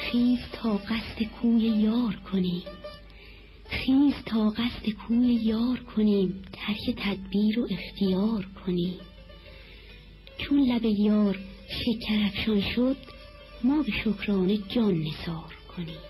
خیز تا قصد کوی یار کنیم، خیز تا قصد کوی یار کنیم، ترک تدبیر و اختیار کنیم. چون لب یار شکر افشان شد، ما به شکرانه جان نثار کنیم.